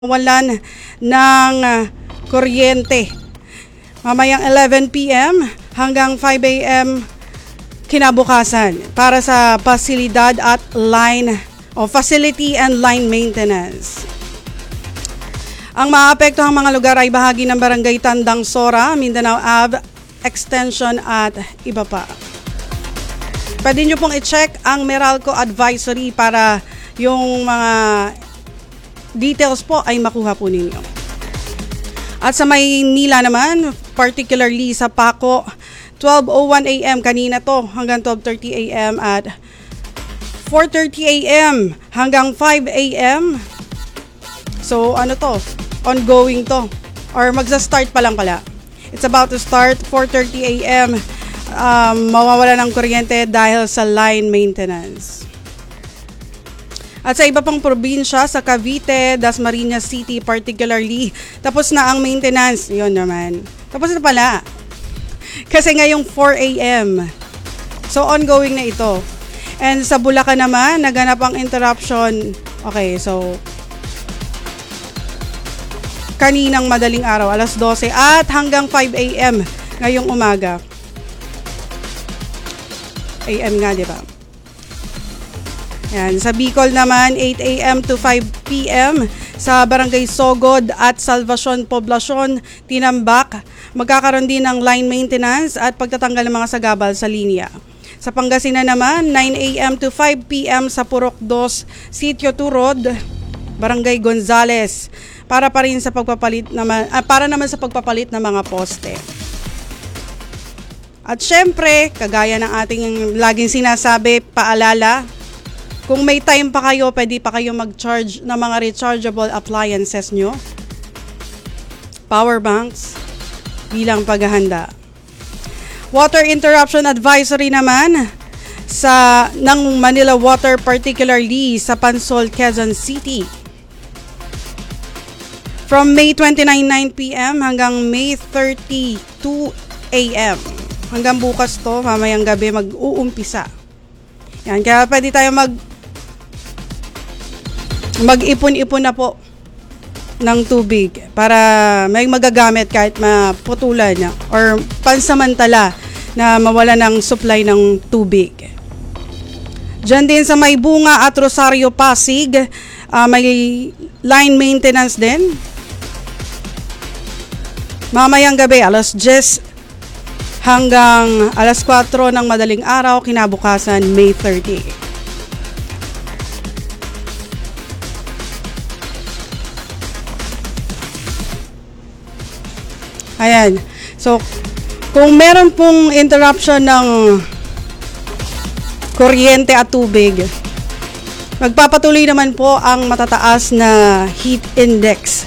walan ng kuryente. Mamayang 11 p.m. hanggang 5 a.m. kinabukasan para sa pasilidad at line o facility and line maintenance. Ang maapektuhang mga lugar ay bahagi ng Barangay Tandang Sora, Mindanao Ave, Extension at iba pa. Pwede nyo pong i-check ang Meralco Advisory para yung mga details po ay makuha po ninyo. At sa Maynila naman, particularly sa Paco, 12:01 a.m. kanina to hanggang 12:30 a.m. at 4:30 a.m. hanggang 5 a.m. So ano to? Ongoing to. Or magsa-start pa lang pala. It's about to start 4:30 a.m. Mawawala ng kuryente dahil sa line maintenance. At sa iba pang probinsya, sa Cavite, Dasmariñas City particularly, tapos na ang maintenance. Yun naman. Tapos na pala. Kasi ngayong 4 a.m. So, ongoing na ito. And sa Bulacan naman, naganap ang interruption. Okay, so, kaninang madaling araw, alas 12 at hanggang 5 a.m. ngayong umaga. AM nga, di ba? Yan. Sa Bicol naman, 8 a.m. to 5 p.m. sa Barangay Sogod at Salvacion Poblacion, Tinambak, magkakaroon din ng line maintenance at pagtatanggal ng mga sagabal sa linya. Sa Pangasinan naman, 9 a.m. to 5 p.m. sa Purok 2, Sitio Turod, Barangay Gonzales, para pa rin sa pagpapalit naman, para naman sa pagpapalit ng mga poste. At syempre, kagaya ng ating laging sinasabi, paalala, kung may time pa kayo, pwede pa kayo mag-charge ng mga rechargeable appliances nyo. Power banks bilang paghahanda. Water interruption advisory naman ng Manila Water, particularly sa Pansol, Quezon City. From May 29, 9 p.m. hanggang May 30, 2 a.m. Hanggang bukas to, mamayang gabi mag-uumpisa. Yan, kaya pwede tayo mag-ipon-ipon na po ng tubig para may magagamit kahit maputulan na or pansamantala na mawala ng supply ng tubig. Diyan din sa Maybunga at Rosario, Pasig, may line maintenance din. Mamayang gabi, alas 10 hanggang alas 4 ng madaling araw, kinabukasan May 30. Ayan. So, kung meron pong interruption ng kuryente at tubig, magpapatuloy naman po ang matataas na heat index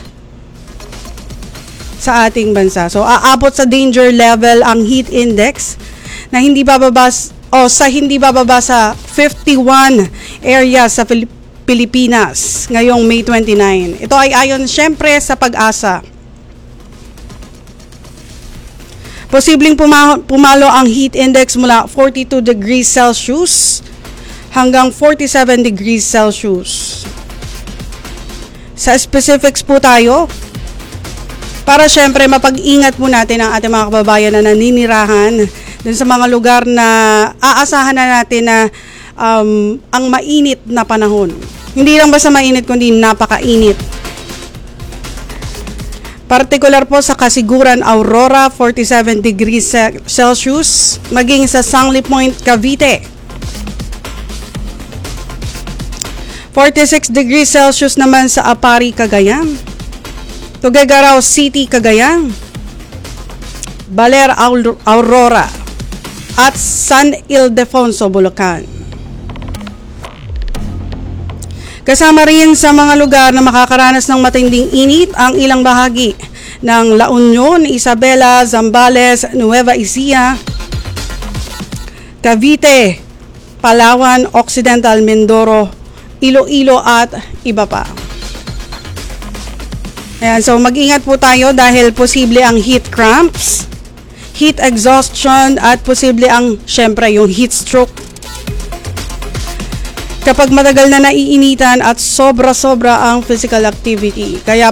sa ating bansa. So, aabot sa danger level ang heat index na hindi bababa sa 51 areas sa Pilipinas ngayong May 29. Ito ay ayon syempre sa Pag-asa. Posibleng pumalo ang heat index mula 42 degrees Celsius hanggang 47 degrees Celsius. Sa specifics po tayo, para syempre mapag-ingat po natin ang ating mga kababayan na naninirahan dun sa mga lugar na aasahan na natin na ang mainit na panahon. Hindi lang basta mainit kundi napakainit. Partikular po sa Kasiguran, Aurora, 47 degrees Celsius, maging sa Sangli Point, Cavite. 46 degrees Celsius naman sa Apari, Cagayan. Tuguegarao City, Cagayan. Baler, Aurora. At San Ildefonso, Bulacan. Kasama rin sa mga lugar na makakaranas ng matinding init ang ilang bahagi ng La Union, Isabela, Zambales, Nueva Ecija, Cavite, Palawan, Occidental, Mindoro, Iloilo at iba pa. Ayan, so mag-ingat po tayo dahil posible ang heat cramps, heat exhaustion at posible ang syempre yung heat stroke. kapag matagal na naiinitan at sobra-sobra ang physical activity. Kaya